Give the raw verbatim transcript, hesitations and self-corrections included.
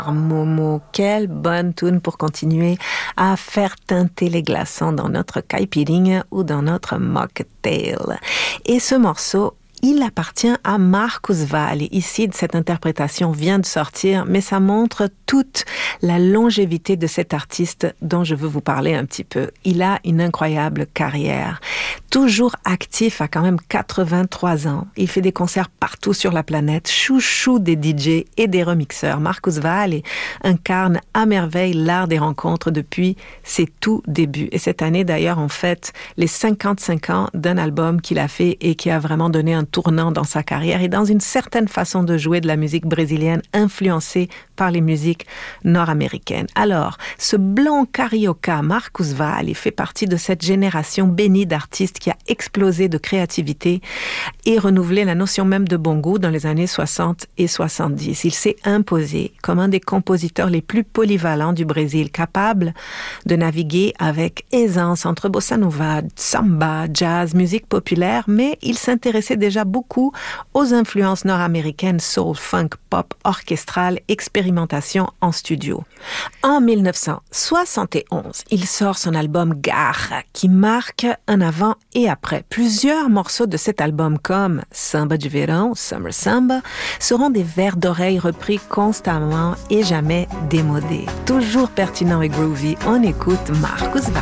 Momo, quelle bonne tune pour continuer à faire teinter les glaçons dans notre caipirinha ou dans notre mocktail. Et ce morceau, il appartient à Marcus Valle. Ici, cette interprétation vient de sortir, mais ça montre toute la longévité de cet artiste dont je veux vous parler un petit peu. Il a une incroyable carrière. Toujours actif à quand même quatre-vingt-trois ans. Il fait des concerts partout sur la planète, chouchou des D J et des remixeurs. Marcus Valle incarne à merveille l'art des rencontres depuis ses tout débuts. Et cette année, d'ailleurs, on fête les cinquante-cinq ans d'un album qu'il a fait et qui a vraiment donné un tournant dans sa carrière et dans une certaine façon de jouer de la musique brésilienne influencée par les musiques nord-américaines. Alors, ce blond carioca, Marcus Valle, fait partie de cette génération bénie d'artistes qui a explosé de créativité et renouvelé la notion même de bon goût dans les années soixante et soixante-dix. Il s'est imposé comme un des compositeurs les plus polyvalents du Brésil, capable de naviguer avec aisance entre bossa nova, samba, jazz, musique populaire, mais il s'intéressait déjà beaucoup aux influences nord-américaines, soul, funk, pop, orchestrale, expérimentation en studio. En dix-neuf cent soixante et onze, il sort son album Garra, qui marque un avant et après. Plusieurs morceaux de cet album, comme Samba de Verão, Summer Samba, seront des vers d'oreille repris constamment et jamais démodés. Toujours pertinent et groovy, on écoute Marcus Valle.